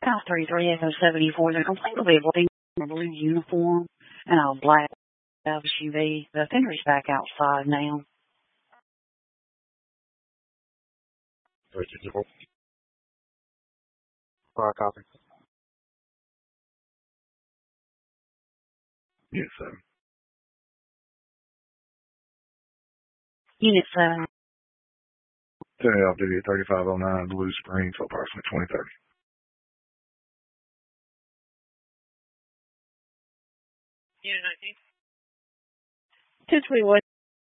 South 33 Echo 74. They're completely black, a blue uniform, and a black SUV. The offender's back outside now. Copy. Unit 7. Unit 7. Turning off duty at 3509 Blue Springs for approximately 2030. Unit 19. 221